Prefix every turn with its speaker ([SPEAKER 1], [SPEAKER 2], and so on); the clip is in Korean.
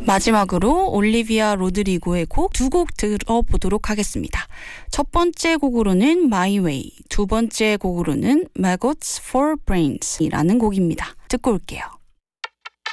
[SPEAKER 1] 마지막으로 올리비아 로드리고의 곡 2곡 들어보도록 하겠습니다. 첫 번째 곡으로는 My Way, 두 번째 곡으로는 Maggots for Brains 이라는 곡입니다. 듣고 올게요.